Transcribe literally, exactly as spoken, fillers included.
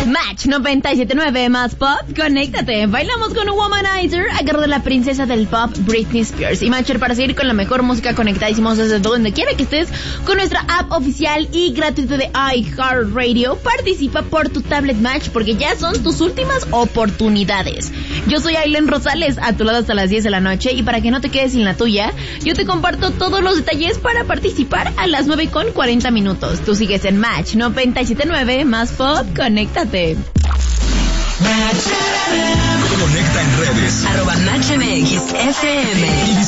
Match noventa y siete punto nueve más pop, conéctate. Bailamos con Womanizer a cargo de la princesa del pop, Britney Spears. Y Matcher, para seguir con la mejor música, conectadísimos desde donde quiera que estés con nuestra app oficial y gratuita de iHeartRadio. Participa por tu tablet Match porque ya son tus últimas oportunidades. Yo soy Aileen Rosales, a tu lado hasta las diez de la noche, y para que no te quedes sin la tuya, yo te comparto todos los detalles para participar a las nueve con cuarenta minutos. Tú sigues en Match noventa y siete punto nueve más pop, conéctate. Conecta en redes arroba Match M X F M y